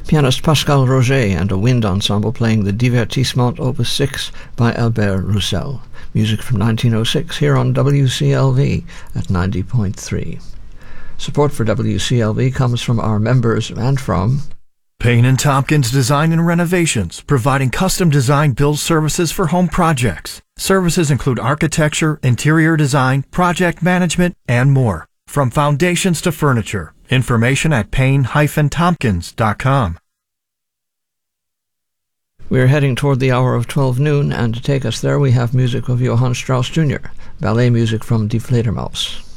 Pianist Pascal Roger and a wind ensemble playing the Divertissement Opus 6 by Albert Roussel. Music from 1906 here on WCLV at 90.3. Support for WCLV comes from our members and from Payne & Tompkins Design and Renovations, providing custom design build services for home projects. Services include architecture, interior design, project management, and more. From foundations to furniture. Information at payne-tompkins.com. We're heading toward the hour of 12 noon, and to take us there we have music of Johann Strauss Jr., ballet music from Die Fledermaus.